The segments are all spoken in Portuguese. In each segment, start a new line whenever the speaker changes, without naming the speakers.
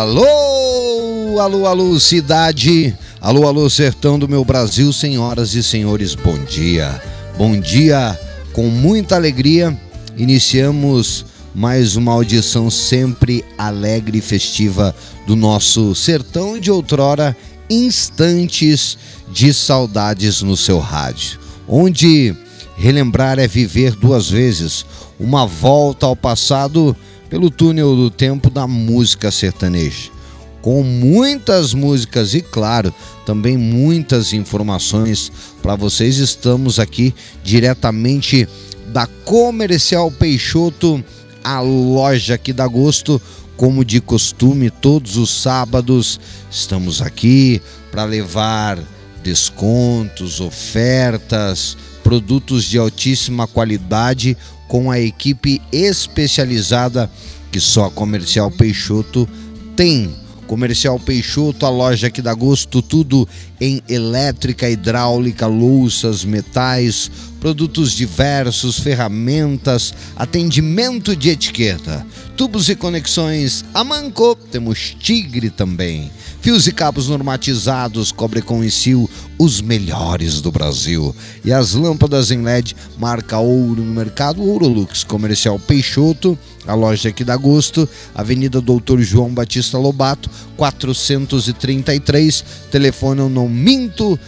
Alô, alô, alô, cidade. Alô, alô, sertão do meu Brasil. Senhoras e senhores, bom dia. Bom dia, com muita alegria. Iniciamos mais uma audição sempre alegre e festiva do nosso sertão de outrora. Instantes de saudades no seu rádio, onde relembrar é viver duas vezes. Uma volta ao passado pelo túnel do tempo da música sertaneja, com muitas músicas e, claro, também muitas informações para vocês. Estamos aqui diretamente da Comercial Peixoto, a loja que dá gosto, como de costume. Todos os sábados estamos aqui para levar descontos, ofertas, produtos de altíssima qualidade, com a equipe especializada que só a Comercial Peixoto tem. Comercial Peixoto, a loja que dá gosto, tudo em elétrica, hidráulica, louças, metais, produtos diversos, ferramentas, atendimento de etiqueta, tubos e conexões Amanco, temos Tigre também, fios e cabos normatizados, Cobrecon e Sil, os melhores do Brasil, e as lâmpadas em LED, marca ouro no mercado, Ourolux. Comercial Peixoto, a loja que dá gosto, Avenida Doutor João Batista Lobato, 433, telefone eu não minto,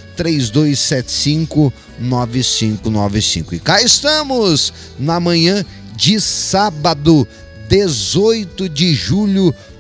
3275-9595. E cá estamos, na manhã de sábado, 18 de julho de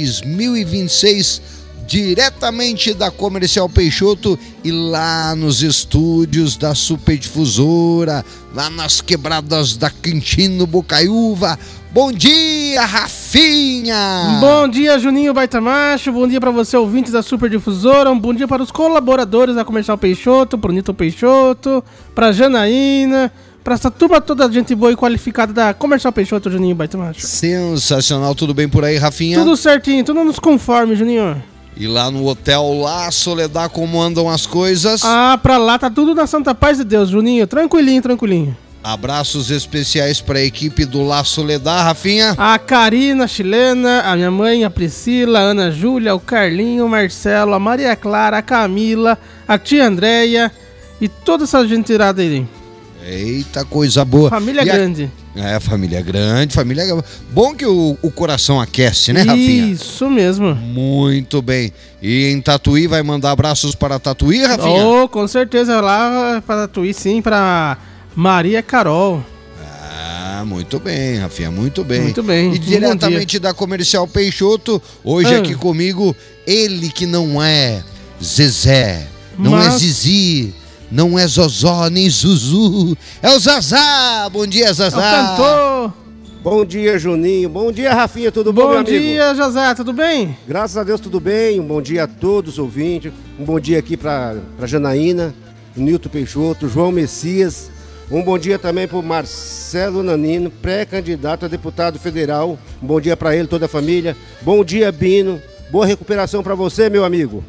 2026, diretamente da Comercial Peixoto e lá nos estúdios da Superdifusora, lá nas quebradas da Quintino Bocaiúva. Bom dia, Rafinha!
Bom dia, Juninho Baita Macho. Bom dia para você, ouvinte da Superdifusora. Um bom dia para os colaboradores da Comercial Peixoto, pro Nito Peixoto, pra Janaína, pra essa turma toda de gente boa e qualificada da Comercial Peixoto, Juninho Baita Macho.
Sensacional, tudo bem por aí, Rafinha?
Tudo certinho, tudo nos conforme, Juninho.
E lá no Hotel La Soledad, como andam as coisas?
Ah, pra lá tá tudo na santa paz de Deus, Juninho. Tranquilinho, tranquilinho.
Abraços especiais para a equipe do La Soledad, Rafinha.
A Karina, chilena, a minha mãe, a Priscila, a Ana Júlia, o Carlinho, o Marcelo, a Maria Clara, a Camila, a tia Andréia e toda essa gente irada aí.
Eita, coisa boa.
Família grande.
Família grande, família... Bom que o coração aquece, né, Rafinha?
Isso mesmo.
Muito bem. E em Tatuí, vai mandar abraços para Tatuí, Rafinha?
Oh, com certeza, lá para Tatuí, sim, para Maria Carol.
Ah, muito bem, Rafinha, muito bem.
Muito bem.
E diretamente da Comercial Peixoto, hoje aqui comigo, ele que não é Zezé, não é Zizi, não é Zozó, nem Zuzu, é o Zazá. Bom dia, Zazá.
É o cantor.
Bom dia, Juninho. Bom dia, Rafinha. Tudo bom, meu amigo?
Bom dia, José. Tudo bem?
Graças a Deus, tudo bem. Um bom dia a todos os ouvintes. Um bom dia aqui para Janaína, Nilton Peixoto, João Messias. Um bom dia também para o Marcelo Nanino, pré-candidato a deputado federal. Um bom dia para ele, toda a família. Bom dia, Bino. Boa recuperação para você, meu amigo.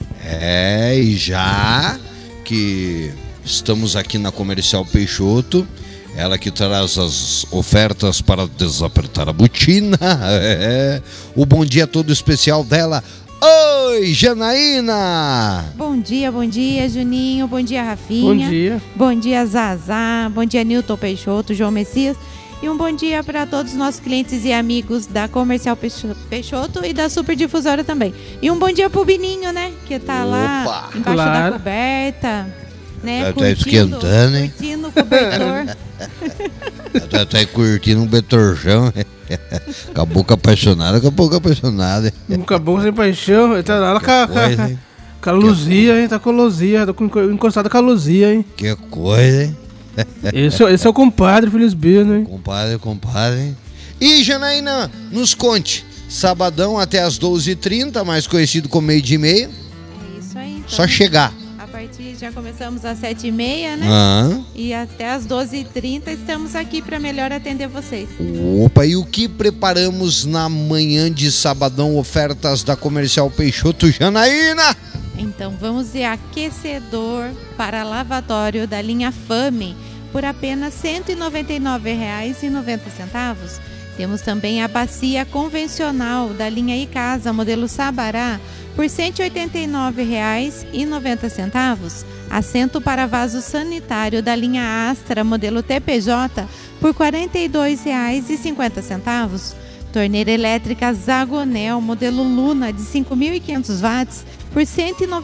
E já que estamos aqui na Comercial Peixoto, ela que traz as ofertas para desapertar a botina. O bom dia todo especial dela. Oi, Janaína!
Bom dia, Juninho. Bom dia, Rafinha.
Bom dia.
Bom dia, Zazá. Bom dia, Nilton Peixoto, João Messias. E um bom dia para todos os nossos clientes e amigos da Comercial Peixoto e da Superdifusora também. E um bom dia pro Bininho, né? Que tá lá embaixo da coberta, né?
Tá esquentando, hein?
Curtindo o cobertor.
Tá curtindo um betorjão. Com a boca apaixonada,
Com a boca sem paixão. Tá lá com a Luzia, hein? Tá com a Luzia. Tá encostado com a Luzia, hein?
Que coisa, hein?
Esse é o compadre Felisbino, hein?
Compadre. E, Janaína, nos conte. Sabadão até as 12h30, mais conhecido como 12:30.
É isso aí. Então,
só chegar.
A partir, já começamos às 7h30, né? E até às 12h30 estamos aqui para melhor atender vocês.
Opa, e o que preparamos na manhã de sabadão? Ofertas da Comercial Peixoto, Janaína?
Então vamos ver aquecedor para lavatório da linha Fame por apenas R$ 199,90. Temos também a bacia convencional da linha Icasa, modelo Sabará, por R$ 189,90. Assento para vaso sanitário da linha Astra, modelo TPJ, por R$ 42,50. Torneira elétrica Zagonel, modelo Luna, de 5.500 watts, por R$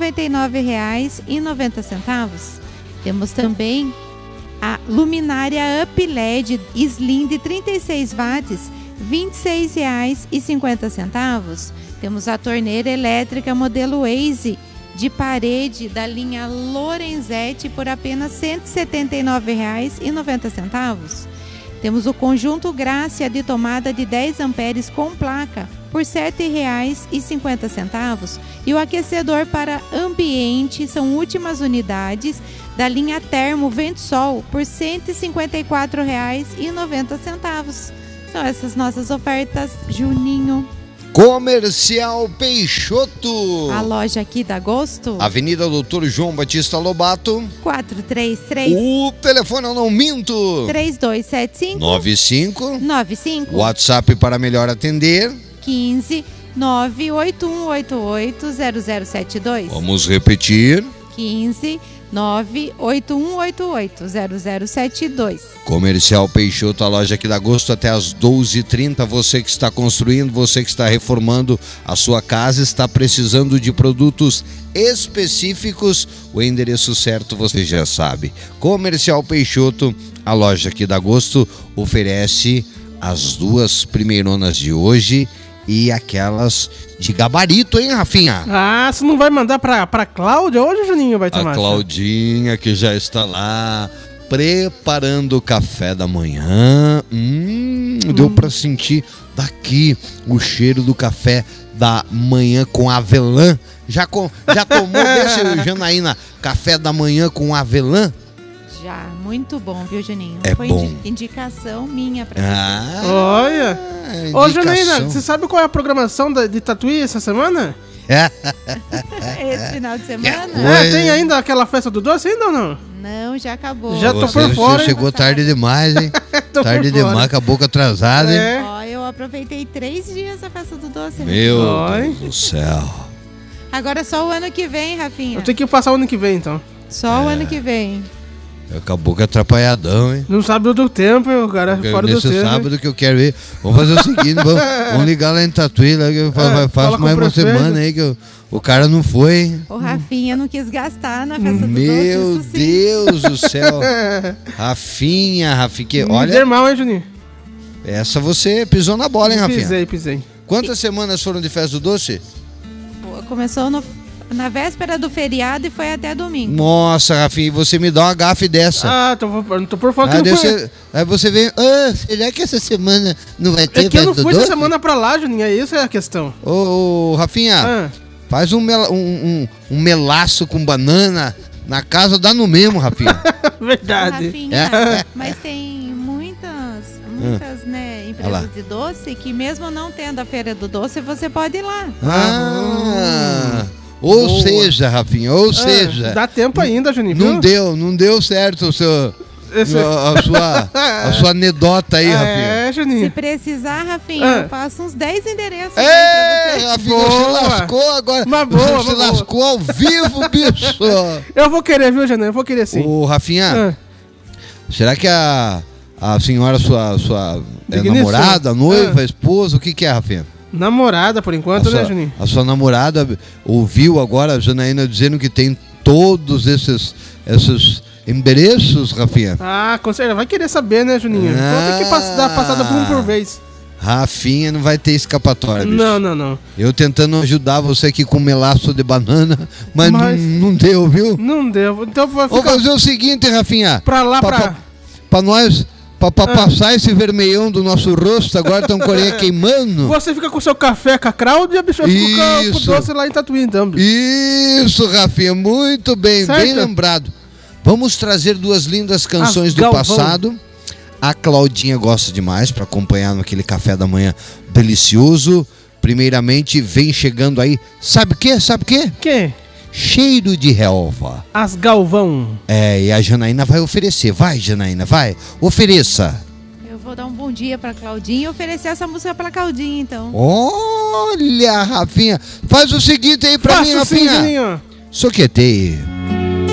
199,90. Temos também a luminária Up LED Slim de 36 watts, R$ 26,50. Temos a torneira elétrica modelo Waze de parede da linha Lorenzetti por apenas R$ 179,90. Temos o conjunto Grácia de tomada de 10 amperes com placa por R$ 7,50. E o aquecedor para ambiente, são últimas unidades, da linha Termo Ventosol por R$ 154,90. São essas nossas ofertas, Juninho.
Comercial Peixoto.
A loja aqui da Agosto.
Avenida Doutor João Batista Lobato.
433.
O telefone eu não minto.
3275
95. WhatsApp para melhor atender.
15 981880072.
Vamos repetir.
15 981880072.
Comercial Peixoto, a loja aqui da Agosto até às 12h30. Você que está construindo, você que está reformando a sua casa, está precisando de produtos específicos, o endereço certo você já sabe. Comercial Peixoto, a loja aqui da Agosto, oferece as 2 primeironas de hoje e aquelas de gabarito, hein, Rafinha?
Ah, você não vai mandar pra Cláudia hoje, Juninho? Vai tomar?
A Claudinha que já está lá preparando o café da manhã. Deu pra sentir daqui o cheiro do café da manhã com avelã. Já tomou desse, Janaína, café da manhã com avelã?
Já, muito bom, viu, Juninho?
É
Foi
bom.
Indicação minha pra você.
Olha! Ô,
indicação.
Janaína, você sabe qual é a programação de Tatuí essa semana?
Esse final de semana?
Tem ainda aquela festa do doce ainda ou não?
Não, já acabou.
Já tô por fora,
Você chegou tarde demais, hein?
Tô
Tarde
por fora.
demais, com a boca atrasada, hein?
Ó, eu aproveitei 3 dias a festa do doce.
Meu
Oi.
Deus do céu.
Agora só o ano que vem, Rafinha.
Eu tenho que passar o ano que vem, então.
Só o ano que vem.
Com a boca atrapalhadão, hein?
Não sabe do tempo, o cara fora do
Nesse
tempo.
sábado que eu quero ver. Vamos fazer o seguinte, vamos ligar lá em Tatuí, lá que eu
fala
faço
com
mais
o
uma
prefeito.
semana aí que o cara não foi, hein?
O Rafinha não quis gastar na festa do
Meu
doce. Isso sim.
Deus do céu. Rafinha, que
Me
olha,
der mal, hein, Juninho?
essa você pisou na bola, hein, Rafinha?
Pisei.
Quantas semanas foram de festa do doce?
Pô, começou na véspera do feriado e foi até domingo.
Nossa, Rafinha, e você me dá uma gafe dessa.
Ah, tô por fora que
Aí
não foi.
você vem, será que essa semana não vai ter
É que eu não
festa do
fui
doce?
essa semana pra lá, Juninho, isso é a questão.
Ô, Rafinha, faz um melaço com banana na casa, dá no mesmo, Rafinha.
Verdade.
Rafinha, mas tem muitas, né, empresas de doce que mesmo não tendo a feira do doce, você pode ir lá.
Ou
Boa.
seja, Rafinha, seja,
Dá tempo ainda, Juninho.
não deu certo a sua anedota aí, Rafinha.
É, Juninho.
Se precisar, Rafinha, eu passo uns 10 endereços aí
É,
pra você.
Rafinha,
Boa.
você lascou agora.
Uma boa,
Você
uma
lascou ao vivo, bicho.
Eu vou querer, viu, Juninho? Eu vou querer sim.
Ô, Rafinha, será que a senhora, sua
Digníssima.
namorada, noiva, esposa, o que é, Rafinha?
Namorada, por enquanto, né, Juninho?
A sua namorada ouviu agora a Janaína dizendo que tem todos esses endereços, Rafinha?
Ah, com certeza. Vai querer saber, né, Juninho? Vou ter que dar passada por um por vez.
Rafinha, não vai ter escapatória, bicho.
Não.
Eu tentando ajudar você aqui com melaço de banana, mas não deu, viu?
Não deu. Então vai
Vamos
ficar
fazer o seguinte, Rafinha.
pra lá,
Pra nós, pra passar esse vermelhão do nosso rosto, agora estão com a orelha queimando.
Você fica com o seu café com a Cláudia e a bicha fica com o doce lá em Tatuí, então.
Isso, Rafinha, muito bem,
Certo.
bem lembrado. Vamos trazer 2 lindas canções
As
do
Galvão.
passado. A Claudinha gosta demais para acompanhar naquele café da manhã delicioso. Primeiramente, vem chegando aí, sabe o quê?
Quem?
Cheiro de relva.
As Galvão.
É, e a Janaína vai oferecer. Vai, Janaína, vai. Ofereça.
Eu vou dar um bom dia pra Claudinha e oferecer essa música pra Claudinha, então.
Olha, Rafinha. Faz o seguinte aí pra mim,
Faça sim,
Rafinha.
Juninho.
Soquetei.